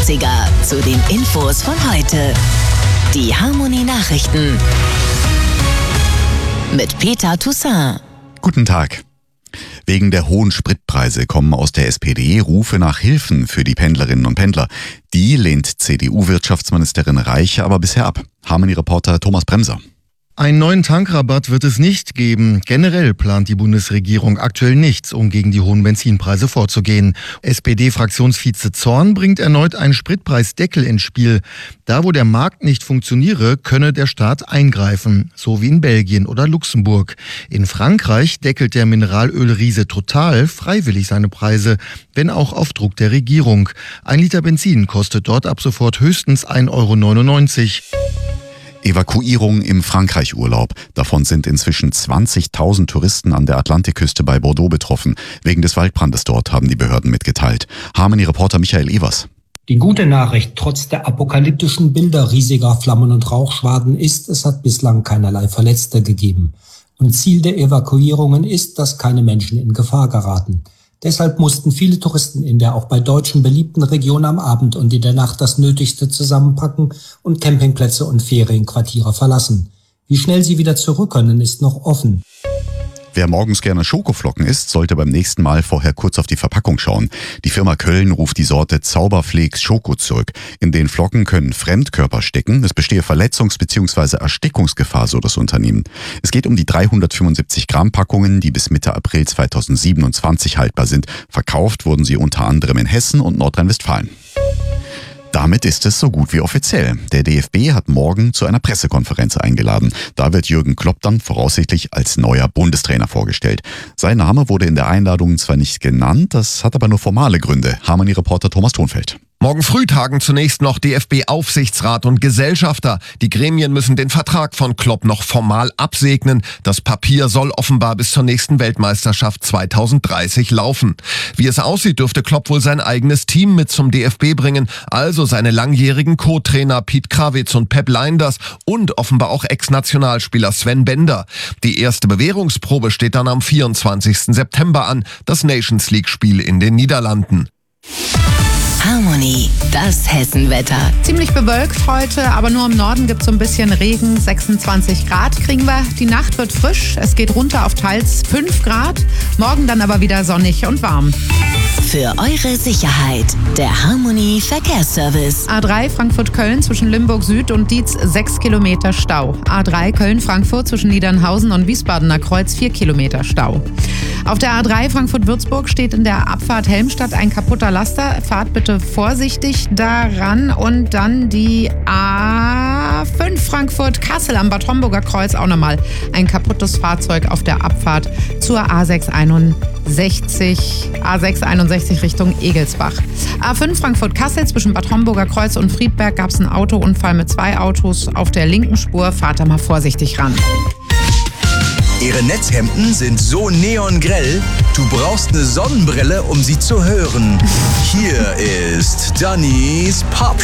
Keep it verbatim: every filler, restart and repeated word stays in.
Klassiker zu den Infos von heute. Die Harmony Nachrichten mit Peter Toussaint. Guten Tag. Wegen der hohen Spritpreise kommen aus der S P D Rufe nach Hilfen für die Pendlerinnen und Pendler. Die lehnt C D U-Wirtschaftsministerin Reiche aber bisher ab. Harmony-Reporter Thomas Bremser. Einen neuen Tankrabatt wird es nicht geben. Generell plant die Bundesregierung aktuell nichts, um gegen die hohen Benzinpreise vorzugehen. S P D-Fraktionsvize Zorn bringt erneut einen Spritpreisdeckel ins Spiel. Da, wo der Markt nicht funktioniere, könne der Staat eingreifen, so wie in Belgien oder Luxemburg. In Frankreich deckelt der Mineralölriese Total freiwillig seine Preise, wenn auch auf Druck der Regierung. Ein Liter Benzin kostet dort ab sofort höchstens ein Euro neunundneunzig. Evakuierung im Frankreich-Urlaub. Davon sind inzwischen zwanzigtausend Touristen an der Atlantikküste bei Bordeaux betroffen. Wegen des Waldbrandes dort, haben die Behörden mitgeteilt. Harmony-Reporter Michael Evers. Die gute Nachricht trotz der apokalyptischen Bilder riesiger Flammen- und Rauchschwaden ist, es hat bislang keinerlei Verletzte gegeben. Und Ziel der Evakuierungen ist, dass keine Menschen in Gefahr geraten. Deshalb mussten viele Touristen in der auch bei Deutschen beliebten Region am Abend und in der Nacht das Nötigste zusammenpacken und Campingplätze und Ferienquartiere verlassen. Wie schnell sie wieder zurück können, ist noch offen. Wer morgens gerne Schokoflocken isst, sollte beim nächsten Mal vorher kurz auf die Verpackung schauen. Die Firma Köln ruft die Sorte Zauberflakes Schoko zurück. In den Flocken können Fremdkörper stecken. Es bestehe Verletzungs- bzw. Erstickungsgefahr, so das Unternehmen. Es geht um die dreihundertfünfundsiebzig Gramm Packungen, die bis Mitte April zweitausendsiebenundzwanzig haltbar sind. Verkauft wurden sie unter anderem in Hessen und Nordrhein-Westfalen. Damit ist es so gut wie offiziell. Der D F B hat morgen zu einer Pressekonferenz eingeladen. Da wird Jürgen Klopp dann voraussichtlich als neuer Bundestrainer vorgestellt. Sein Name wurde in der Einladung zwar nicht genannt, das hat aber nur formale Gründe. Harmony-Reporter Thomas Thonfeld. Morgen früh tagen zunächst noch D F B-Aufsichtsrat und Gesellschafter. Die Gremien müssen den Vertrag von Klopp noch formal absegnen. Das Papier soll offenbar bis zur nächsten Weltmeisterschaft zweitausenddreißig laufen. Wie es aussieht, dürfte Klopp wohl sein eigenes Team mit zum D F B bringen, also seine langjährigen Co-Trainer Piet Krawitz und Pep Lijnders und offenbar auch Ex-Nationalspieler Sven Bender. Die erste Bewährungsprobe steht dann am vierundzwanzigsten September an, das Nations League-Spiel in den Niederlanden. Harmony, das Hessenwetter. Ziemlich bewölkt heute, aber nur im Norden gibt es so ein bisschen Regen. sechsundzwanzig Grad kriegen wir. Die Nacht wird frisch. Es geht runter auf teils fünf Grad. Morgen dann aber wieder sonnig und warm. Für eure Sicherheit, der Harmony Verkehrsservice. A drei Frankfurt-Köln zwischen Limburg Süd und Dietz sechs Kilometer Stau. A drei Köln-Frankfurt zwischen Niedernhausen und Wiesbadener Kreuz vier Kilometer Stau. Auf der A drei Frankfurt-Würzburg steht in der Abfahrt Helmstadt ein kaputter Laster. Fahrt bitte vorsichtig daran. Und dann die A fünf Frankfurt-Kassel am Bad Homburger Kreuz auch nochmal ein kaputtes Fahrzeug auf der Abfahrt zur A sechs einundsechzig, A sechs einundsechzig Richtung Egelsbach. A fünf Frankfurt-Kassel zwischen Bad Homburger Kreuz und Friedberg gab es einen Autounfall mit zwei Autos auf der linken Spur. Fahrt da mal vorsichtig ran. Ihre Netzhemden sind so neongrell, du brauchst eine Sonnenbrille, um sie zu hören. Hier ist Dannys Pop